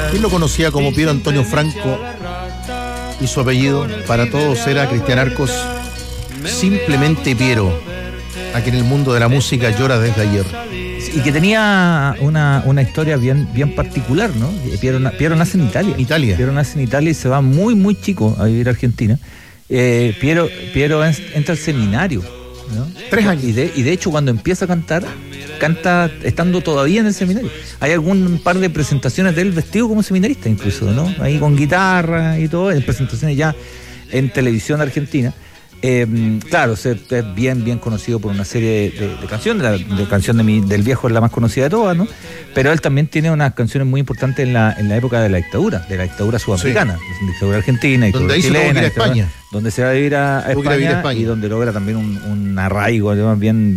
¿Quién lo conocía como Piero Antonio Franco? Y su apellido para todos era Cristian Arcos, simplemente Piero, a quien el mundo de la música llora desde ayer. Y que tenía una historia bien particular, ¿no? Piero nace en Italia. Piero nace en Italia y se va muy chico a vivir a Argentina. Piero entra al seminario, ¿no? 3 años. Y de hecho, cuando empieza a cantar, canta estando todavía en el seminario. Hay algún par de presentaciones de él vestido como seminarista incluso, ¿no? Ahí con guitarra y todo, en presentaciones ya en televisión argentina. Claro, es bien conocido por una serie de canciones. La canción del Viejo es la más conocida de todas, ¿no? Pero él también tiene unas canciones muy importantes en la época de la dictadura sudamericana, sí. Dictadura argentina, dictadura chilena, España. Donde se va a vivir a España y donde logra también un arraigo además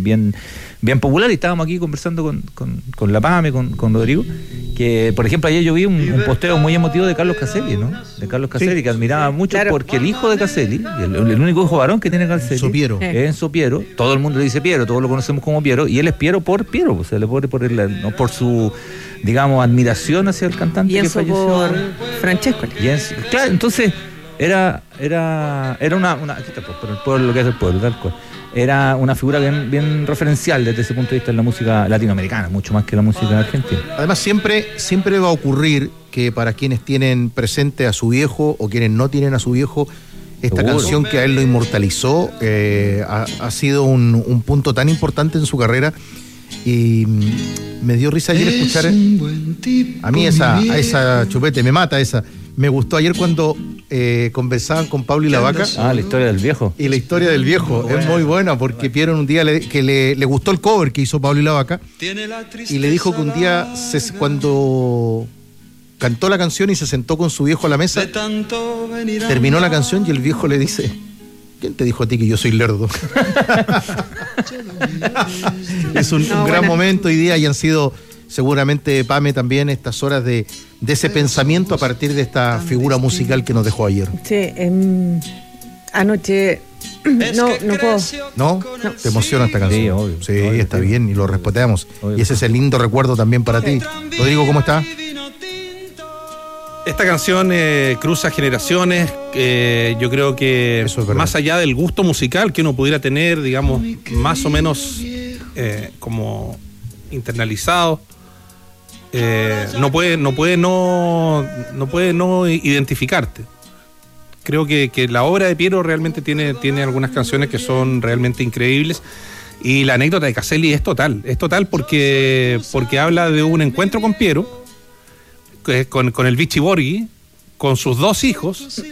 bien popular. Y estábamos aquí conversando con la Pame, con Rodrigo, que por ejemplo ayer yo vi un posteo muy emotivo de Carlos Caselli, ¿no? De Carlos Caselli, sí, que admiraba mucho, claro, porque el hijo de Caselli, el único hijo varón que tiene Caselli, es Enzo Piero. Todo el mundo le dice Piero, todos lo conocemos como Piero, y él es Piero, o sea, le pone por su, digamos, admiración hacia el cantante que falleció. Por Francesco. Claro, entonces era una por el pueblo, lo que es el pueblo, tal cual. Era una figura bien referencial desde ese punto de vista en la música latinoamericana, mucho más que la música argentina. Además, siempre va a ocurrir que para quienes tienen presente a su viejo o quienes no tienen a su viejo, esta Seguro. Canción que a él lo inmortalizó ha sido un punto tan importante en su carrera. Y me dio risa ayer escuchar a mí a esa Chupete, me mata esa. Me gustó ayer cuando conversaban con Pablo y la Vaca. La historia del viejo. Y la historia del viejo es muy buena porque Piero un día le gustó el cover que hizo Pablo y la Vaca y le dijo que un día cuando cantó la canción y se sentó con su viejo a la mesa, terminó la canción y el viejo le dice: ¿quién te dijo a ti que yo soy lerdo? Es un gran momento hoy día y han sido seguramente, Pame, también estas horas de ese pensamiento a partir de esta figura musical que nos dejó ayer. Sí, anoche no puedo. ¿No? ¿Te emociona esta canción? Sí, obvio. Sí, está bien y lo respetamos. Obvio. Y ese es el lindo recuerdo también para ti. Rodrigo, ¿cómo está? Esta canción cruza generaciones. Yo creo que más allá del gusto musical que uno pudiera tener, digamos, más o menos como internalizado, no puede no identificarte. Creo que la obra de Piero realmente tiene algunas canciones que son realmente increíbles. Y la anécdota de Caselli es total porque habla de un encuentro con Piero, con el Vichy Borghi, con sus 2 hijos,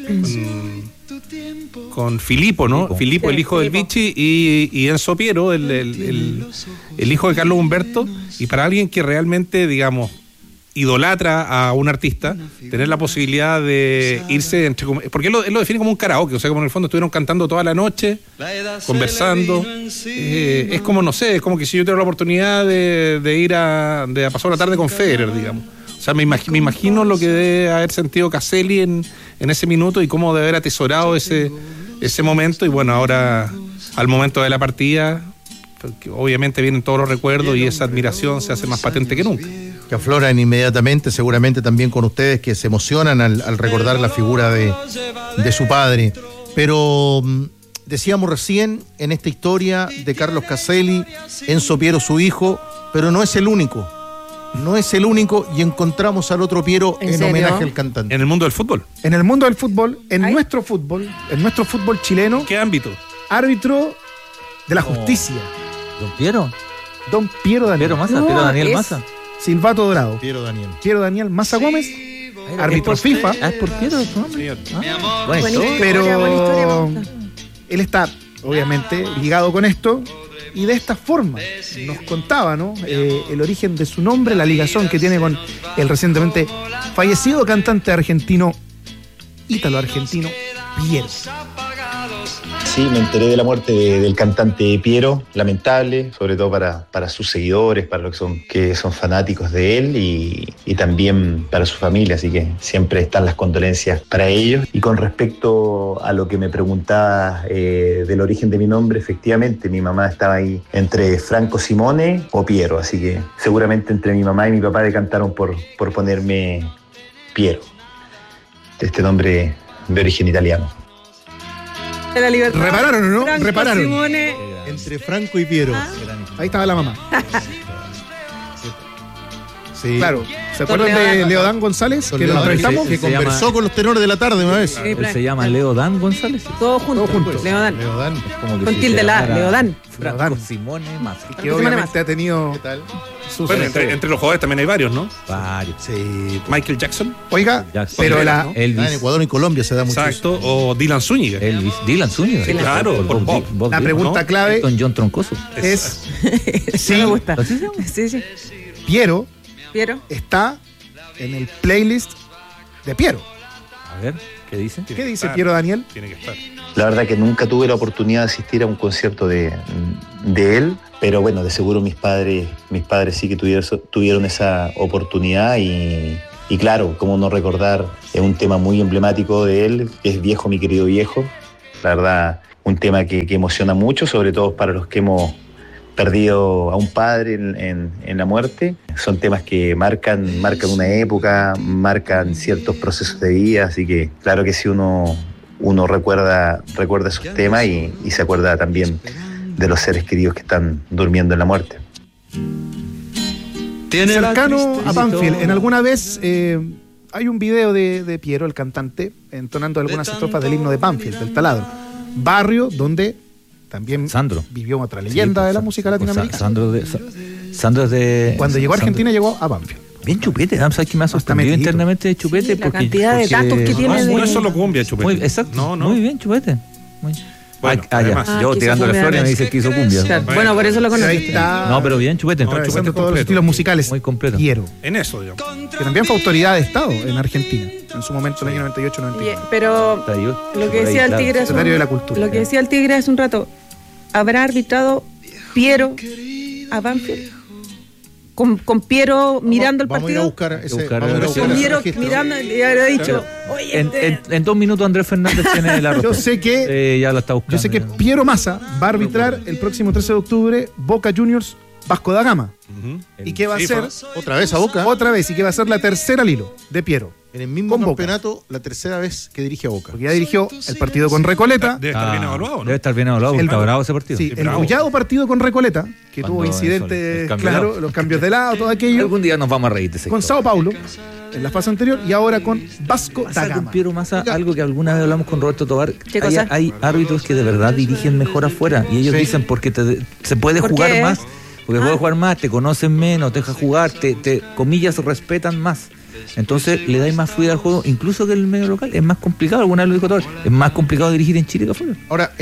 con Filippo, ¿no? Filippo, el hijo del Vichy, y Enzo Piero, el hijo de Carlos Humberto. Y para alguien que realmente, digamos, idolatra a un artista, tener la posibilidad de irse porque él lo define como un karaoke, o sea, como en el fondo estuvieron cantando toda la noche, conversando. Es como, no sé, es como que si yo tengo la oportunidad de ir a pasar una tarde con Federer, digamos. O sea, me imagino lo que debe haber sentido Caselli en ese minuto y cómo debe haber atesorado ese momento. Y bueno, ahora, al momento de la partida, obviamente vienen todos los recuerdos y esa admiración se hace más patente que nunca. Que afloran inmediatamente, seguramente también con ustedes, que se emocionan al recordar la figura de su padre. Pero decíamos recién, en esta historia de Carlos Caselli, Enzo Piero su hijo, pero no es el único. No es el único, y encontramos al otro Piero en homenaje al cantante. ¿En el mundo del fútbol? En el mundo del fútbol, en nuestro fútbol chileno. ¿Qué ámbito? Árbitro de la justicia. ¿Don Piero? Don Piero Daniel. Piero Massa, Piero Daniel Massa. Silvato Dorado. Piero Daniel Massa Gómez, árbitro FIFA. ¿Es por Piero su nombre? Bueno, pero él está, obviamente, ligado con esto. Y de esta forma nos contaba, ¿no? El origen de su nombre, la ligación que tiene con el recientemente fallecido cantante argentino, ítalo-argentino, Piero. Sí, me enteré de la muerte del cantante Piero, lamentable, sobre todo para sus seguidores, para los que son fanáticos de él y también para su familia, así que siempre están las condolencias para ellos. Y con respecto a lo que me preguntaba del origen de mi nombre, efectivamente mi mamá estaba ahí entre Franco Simone o Piero, así que seguramente entre mi mamá y mi papá decantaron por ponerme Piero, este nombre de origen italiano. De la libertad. ¿Repararon o no? Franco Repararon. Simone. Entre Franco y Piero. Ahí estaba la mamá. Sí. Claro. ¿Se acuerdan de Leodán González? Que lo entrevistamos. Que Se llama- conversó con los tenores de la tarde una vez. Él se llama Leodán González. Todos juntos. Leodán. Leodán. Como que Con si tilde se la, llamara Leodán. Franco Leodán. Simone más. Que obviamente ha tenido ¿Qué tal? sus... Bueno, entre los jugadores también hay varios, ¿no? Varios. Sí. Michael Jackson, Oiga, Jackson. pero la... ¿no? Ah, en Elvis. Ecuador y Colombia se da mucho. exacto, o Dylan Zúñiga. Elvis. Dylan Zúñiga. Sí, claro, por Bob. La Dylan. pregunta ¿no? clave Elton John Troncoso. es Sí, me gusta. ¿Así se llama? Sí, sí. Piero ¿Vieron? está en el playlist de Piero. A ver, ¿qué dice? ¿Qué dice Piero Daniel? Tiene que estar. La verdad que nunca tuve la oportunidad de asistir a un concierto de él, pero bueno, de seguro mis padres sí que tuvieron esa oportunidad y claro, cómo no recordar, es un tema muy emblemático de él, que es Viejo, mi querido viejo. La verdad, un tema que emociona mucho, sobre todo para los que hemos perdido a un padre en la muerte. Son temas que marcan una época, marcan ciertos procesos de vida, así que claro que sí uno recuerda esos temas y se acuerda también de los seres queridos que están durmiendo en la muerte. Cercano a Banfield, en alguna vez hay un video de Piero, el cantante, entonando algunas estrofas del himno de Banfield, del Taladro, barrio donde también Sandro. vivió otra leyenda de la música latinoamericana. Sandro es de... Cuando llegó a Sandro- Argentina llegó a Banfield. Bien chupete, ¿sabes qué me ha sorprendido metidito. internamente de chupete? Sí, la cantidad de datos que tiene No, de- no es solo cumbia, Chupete. Muy, exacto, No, no. muy bien chupete. Muy... Bueno, ya. además. Yo quiso tirándole cumbia, flores me dice que hizo cumbia. Claro, bueno, por eso lo Ahí conocí. está. No, pero bien chupete. No, atravesando chupete todos los completo. estilos musicales. Muy completo. Piero, En eso, digamos. que también fue autoridad de Estado en Argentina, en su momento, en el año 98-99. Pero lo que decía el Tigre hace Secretario de la Cultura. lo que decía el Tigre hace un rato, ¿habrá arbitrado Piero a Banfield? Con Piero mirando el Vamos a ir a partido. buscar ese. Buscar Vamos a ir a el- buscar Con ese Piero registro. mirando y habrá dicho, oye, En 2 minutos Andrés Fernández tiene la Yo sé que ya lo está buscando. Yo sé que Piero Massa va a arbitrar el próximo 13 de octubre Boca Juniors Vasco da Gama. Ujú. ¿Y qué va a Sí, ser? Otra vez a Boca. Otra vez, y que va a ser la tercera al hilo de Piero. En el mismo Con Boca. campeonato, la tercera vez que dirige a Boca. Porque ya dirigió el partido con Recoleta. Debe estar bien evaluado, ¿no? Debe estar bien evaluado, porque El- está bravo ese partido. Sí, Sí, el bravo. bullado partido con Recoleta, que Cuando tuvo incidentes, el cambio de claro, lado. los cambios de lado, todo aquello, Algún día nos vamos a reír de ese con Sao Paulo, en la fase anterior, y ahora con Vasco da Pasa con Gama. Piero Massa, algo que alguna vez hablamos con Roberto Tobar. ¿Qué cosa? Hay árbitros que de verdad dirigen mejor afuera. Y ellos Sí. dicen porque se puede ¿Por jugar qué? más. Porque puedes jugar más, te conocen menos, te dejan jugar, te comillas, respetan más. Entonces le dais más fluidez al juego, incluso que el medio local. Es más complicado, alguna vez lo dijo Tobar, es más complicado dirigir en Chile que afuera. Ahora,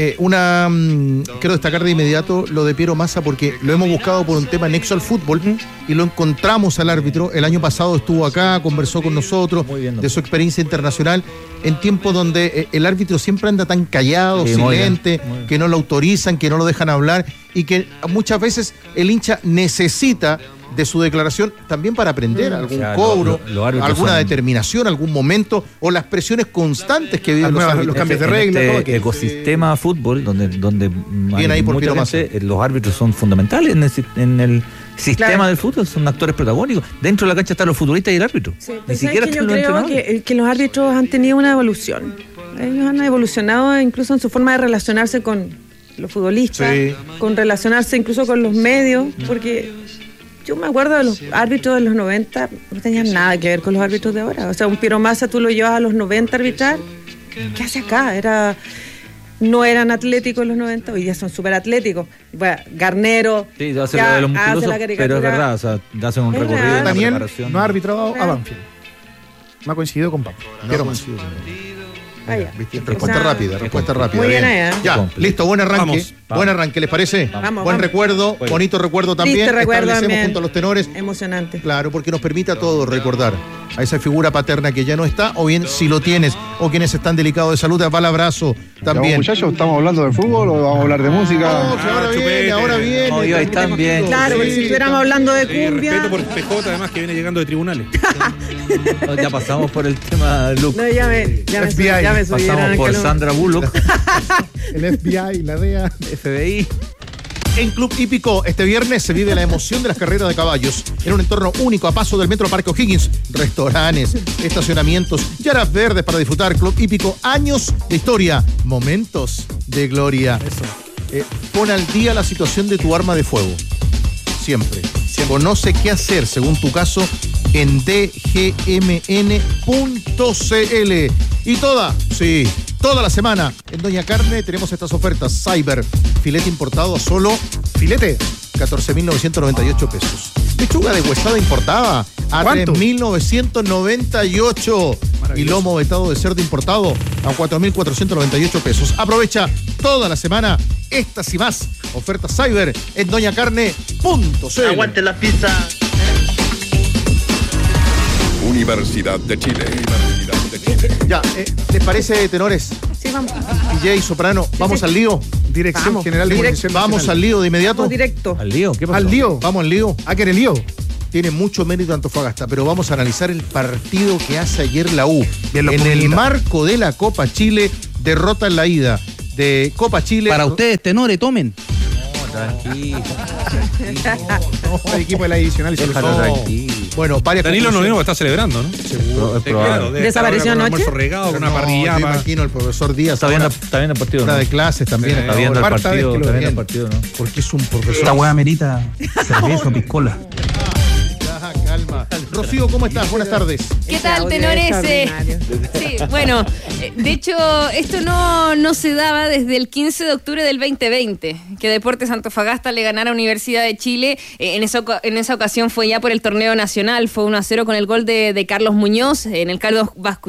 quiero destacar de inmediato lo de Piero Massa porque lo hemos buscado por un tema nexo al fútbol y lo encontramos al árbitro. El año pasado estuvo acá, conversó con nosotros Muy bien, de su experiencia internacional en tiempos donde el árbitro siempre anda tan callado, Sí, muy bien, silente, muy bien. que no lo autorizan, que no lo dejan hablar y que muchas veces el hincha necesita de su declaración también para aprender algún O sea, cobro, los árbitros alguna son- determinación, algún momento o las presiones constantes que viven los Los árbitros. cambios de En regla, este todo aquello. ecosistema fútbol donde Bien ahí por mucha Piero gente, los árbitros son fundamentales en el sistema Claro. del fútbol, son actores protagónicos. Dentro de la cancha están los futbolistas y el árbitro. Sí, Ni pero siquiera ¿sabes qué? están Yo los creo entrenadores. que los árbitros han tenido una evolución. Ellos han evolucionado incluso en su forma de relacionarse con los futbolistas, Sí. con relacionarse incluso con los medios, porque yo me acuerdo de los árbitros de los 90, no tenían nada que ver con los árbitros de ahora. O sea, un Piero Massa tú lo llevas a los 90 a arbitrar, ¿qué hace acá? No eran atléticos en los 90, hoy día son súper atléticos. Bueno, Garnero, Sí, hace ya lo de los hace musculosos, la pero es caricatura. verdad, o sea, hacen un Es recorrido, real. una Daniel preparación. no ha arbitrado a Claro. Banfield. No ha coincidido con Banfield. No, Piero no, Massa. sí, Vaya. respuesta O sea, rápida, respuesta rápida. muy bien bien. ahí, ¿eh? Ya, Completo. listo, buen arranque. Vamos. Buen arranque, ¿les parece? Vamos, Buen vamos. recuerdo, Bueno. bonito recuerdo también. Triste recuerdo Establecemos también. junto a los tenores. Emocionante. Claro, porque nos permite a todos recordar a esa figura paterna que ya no está, o bien si lo tienes, o quienes están delicados de salud, va el abrazo también. Muchachos, ¿estamos hablando de fútbol o vamos a hablar de música? No, que ahora Chupete. viene, ahora viene. No, iba ahí tan bien. Claro, porque si estuviéramos hablando de cumbia. Respeto por PJ, además, que viene llegando de tribunales. No, ya pasamos por el tema Luke. No, ya me FBI. subieron Pasamos al por calor. Sandra Bullock, El FBI, la DEA. FBI. En Club Hípico, este viernes se vive la emoción de las carreras de caballos en un entorno único a paso del Metro Parque O'Higgins. Restaurantes, estacionamientos y áreas verdes para disfrutar. Club Hípico, años de historia, momentos de gloria. Pon al día la situación de tu arma de fuego. Siempre. Conoce qué hacer según tu caso en dgmn.cl. Y toda la semana en Doña Carne tenemos estas ofertas. Cyber, filete importado a solo 14.998 pesos. Pechuga de huesada importada a 3.998. Y lomo vetado de cerdo importado a 4.498 pesos. Aprovecha toda la semana estas y más ofertas Cyber en doñacarne.cl. Aguante la pizza. Universidad de Chile. Ya, ¿les parece, tenores? Sí, vamos. DJ, soprano, vamos al lío. Dirección General de Munición Nacional. Vamos al lío de inmediato. Vamos directo. ¿Al lío? ¿Qué pasó? Al lío. Vamos al lío. ¿A qué era el lío? Tiene mucho mérito Antofagasta, pero vamos a analizar el partido que hace ayer la U. Bien, en el marco de la Copa Chile, derrota en la ida de Copa Chile. Para ustedes, tenores, tomen. Tranquilo. El equipo de la adicional y Déjalo tranquilo. Bueno, varias Danilo no conclusiones. vino porque está celebrando, ¿no? Seguro. Es probable. ¿Desapareció con un anoche? almuerzo regado, con una No, parrillada. te imagino el profesor Díaz. Está viendo ahora, el partido, hora ¿no? de clases también. Sí, Está viendo el Cuarta vez partido, que lo está viendo el ven. partido, ¿no? Porque es un profesor. Esta weá merita cerveza, piscola. Calma. Rocío, ¿cómo estás? Buenas tardes. ¿Qué tal, tenores? Sí, bueno, de hecho, esto no se daba desde el 15 de octubre del 2020, que Deportes Antofagasta le ganara a Universidad de Chile. En esa ocasión fue ya por el torneo nacional, fue 1-0 con el gol de Carlos Muñoz, en el Carlos Vasco.